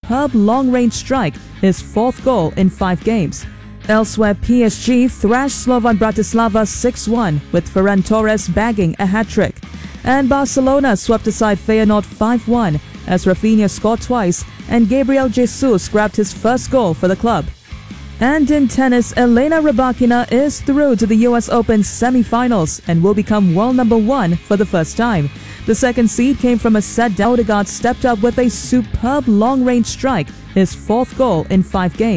superb long-range strike, his 4th goal in 5 games. Elsewhere, PSG thrashed Slovan Bratislava 6-1 with Ferran Torres bagging a hat-trick. And Barcelona swept aside Feyenoord 5-1 as Rafinha scored twice and Gabriel Jesus grabbed his first goal for the club. And in tennis, Elena Rybakina is through to the US Open semi-finals and will become world number 1 for the first time. The second seed came from a set. Odegaard stepped up with a superb long-range strike, his 4th goal in 5 games.